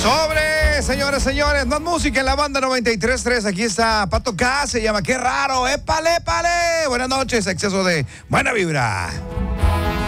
Señores, más música en la banda 93.3. Aquí está Pato K, se llama Qué Raro. ¡Épale, épale! Buenas noches, exceso de buena vibra.